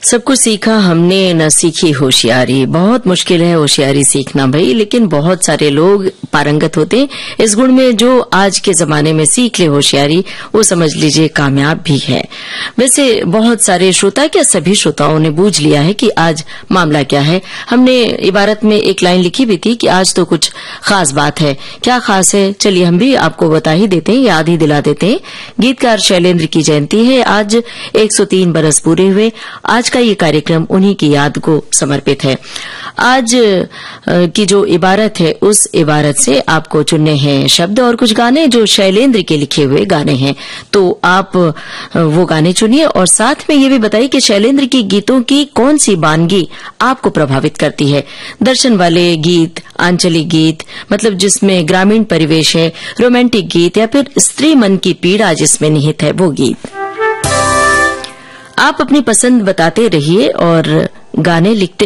सब कुछ सीखा हमने न सीखी होशियारी। बहुत मुश्किल है होशियारी सीखना भाई, लेकिन बहुत सारे लोग पारंगत होते हैं इस गुण में। जो आज के जमाने में सीख ले होशियारी, वो समझ लीजिए कामयाब भी है। वैसे बहुत सारे श्रोता, क्या सभी श्रोताओं ने बूझ लिया है कि आज मामला क्या है। हमने इबारत में एक लाइन लिखी भी थी कि आज तो कुछ खास बात है। क्या खास है, चलिए हम भी आपको बता ही देते हैं, याद ही दिला देते हैं। गीतकार शैलेंद्र की जयंती है आज, 103 बरस पूरे हुए। आज का ये कार्यक्रम उन्हीं की याद को समर्पित है। आज की जो इबारत है, उस इबारत से आपको चुनने हैं शब्द और कुछ गाने जो शैलेंद्र के लिखे हुए गाने हैं। तो आप वो गाने चुनिए और साथ में ये भी बताइए कि शैलेंद्र की गीतों की कौन सी वानगी आपको प्रभावित करती है। दर्शन वाले गीत, आंचलिक गीत, मतलब जिसमें ग्रामीण परिवेश है, रोमांटिक गीत, या फिर स्त्री मन की पीड़ा जिसमें निहित है, वो गीत। आप अपनी पसंद बताते रहिए और गाने लिखते